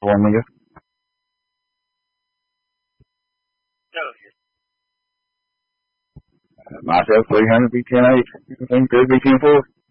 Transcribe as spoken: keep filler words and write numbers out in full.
four million. Myself, three hundred, be ten eight. Everything could be ten four.